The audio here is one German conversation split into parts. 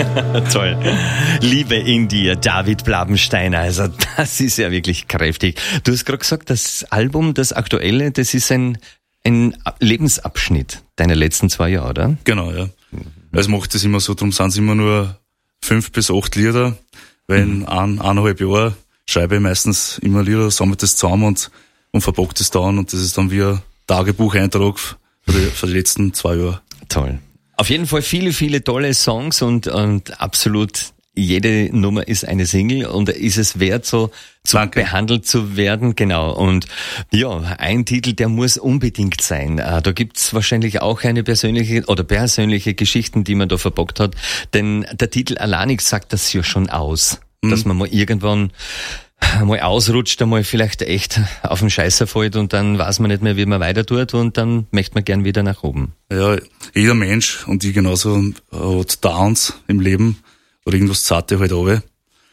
Toll. Liebe in dir, David Blabensteiner. Also das ist ja wirklich kräftig. Du hast gerade gesagt, das Album, das aktuelle, das ist ein Lebensabschnitt deiner letzten 2 Jahre, oder? Genau, ja. Es macht es immer so, darum sind es immer nur 5 bis 8 Lieder, weil in 1,5 Jahren schreibe ich meistens immer Lieder, sammle das zusammen und verpacke das dann und das ist dann wie ein Tagebucheintrag für die letzten 2 Jahre. Toll. Auf jeden Fall viele, viele tolle Songs und absolut jede Nummer ist eine Single und ist es wert, so behandelt zu werden. Genau. Und ja, ein Titel, der muss unbedingt sein. Da gibt's wahrscheinlich auch eine persönliche Geschichten, die man da verbockt hat. Denn der Titel Alleinig sagt das ja schon aus, dass man mal irgendwann mal ausrutscht, einmal vielleicht echt auf den Scheißer fällt und dann weiß man nicht mehr, wie man weiter tut und dann möchte man gern wieder nach oben. Ja, jeder Mensch und ich genauso hat Downs im Leben oder irgendwas zarte halt runter.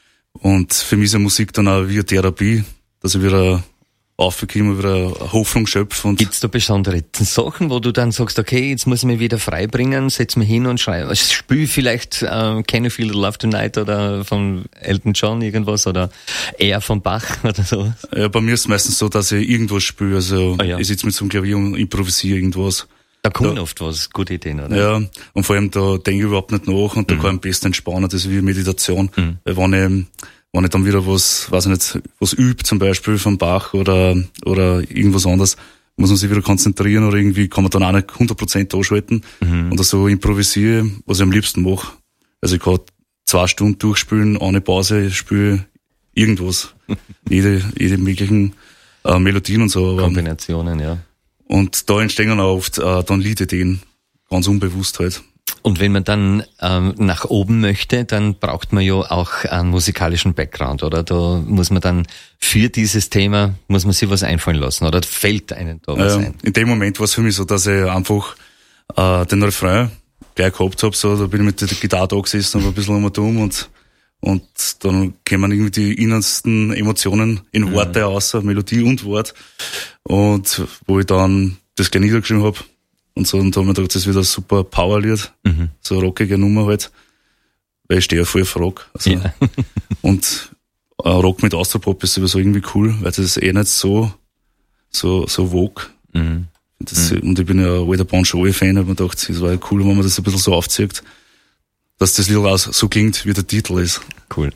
Und für mich ist ja Musik dann auch wie eine Therapie, dass ich wieder aufkomme, wieder Hoffnung schöpfe. Gibt's da besondere Sachen, wo du dann sagst, okay, jetzt muss ich mich wieder freibringen, setz mich hin und schreibe, spiel vielleicht Can You Feel the Love Tonight oder von Elton John irgendwas oder eher von Bach oder so? Ja, bei mir ist es meistens so, dass ich irgendwas spiele, also ich sitze mit so einem Klavier und improvisiere irgendwas. Da kommen oft was, gute Ideen, oder? Ja, und vor allem da denke ich überhaupt nicht nach und da kann ich am besten entspannen, das ist wie Meditation. Weil wenn ich dann wieder was übt, zum Beispiel vom Bach oder irgendwas anderes, muss man sich wieder konzentrieren oder irgendwie kann man dann auch nicht 100% anschalten und so improvisiere, was ich am liebsten mache. Also ich kann 2 Stunden durchspielen, ohne Pause, spiele irgendwas. jede möglichen Melodien und so. Kombinationen, ja. Und da entstehen dann auch oft dann Liedideen, ganz unbewusst halt. Und wenn man dann nach oben möchte, dann braucht man ja auch einen musikalischen Background, oder? Da muss man dann für dieses Thema, muss man sich was einfallen lassen, oder fällt einem da was ein? In dem Moment war es für mich so, dass ich einfach den Refrain gleich gehabt habe, so, da bin ich mit der Gitarre da gesessen und ein bisschen dumm und dann kommen irgendwie die innersten Emotionen in Worte außer Melodie und Wort. Und wo ich dann das gleich niedergeschrieben habe und so, und da habe ich gedacht, das ist wieder ein super Powerlied, so eine rockige Nummer halt, weil ich stehe ja voll auf Rock. Also, und Rock mit Austropop ist sowieso irgendwie cool, weil das ist nicht so vogue. Und ich bin ja alter Bon Jovi-Fan, habe mir gedacht, es war ja cool, wenn man das ein bisschen so aufzieht, dass das Lied auch so klingt, wie der Titel ist. Cool.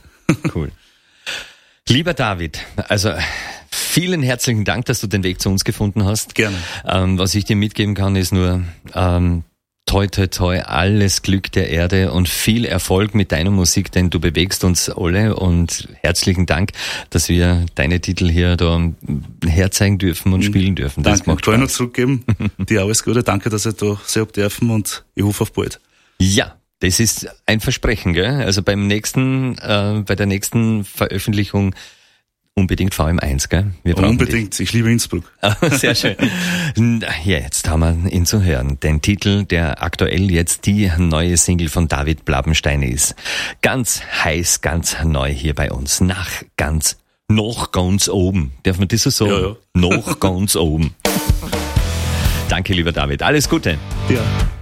Lieber David, also vielen herzlichen Dank, dass du den Weg zu uns gefunden hast. Gerne. Was ich dir mitgeben kann, ist nur toi, toi, toi, alles Glück der Erde und viel Erfolg mit deiner Musik, denn du bewegst uns alle und herzlichen Dank, dass wir deine Titel hier da herzeigen dürfen und spielen dürfen. Das danke. Macht Spaß. Kann ich noch zurückgeben. Dir alles Gute. Danke, dass ich da sehr hab dürfen und ich hoffe auf bald. Ja. Das ist ein Versprechen, gell? Also bei der nächsten Veröffentlichung unbedingt VM1, gell? Wir brauchen unbedingt, ich liebe Innsbruck. Sehr schön. Ja, jetzt haben wir ihn zu hören. Den Titel, der aktuell jetzt die neue Single von David Blabensteiner ist. Ganz heiß, ganz neu hier bei uns. Noch ganz oben. Darf man das so sagen? Ja. Noch ganz oben. Danke, lieber David. Alles Gute. Ja.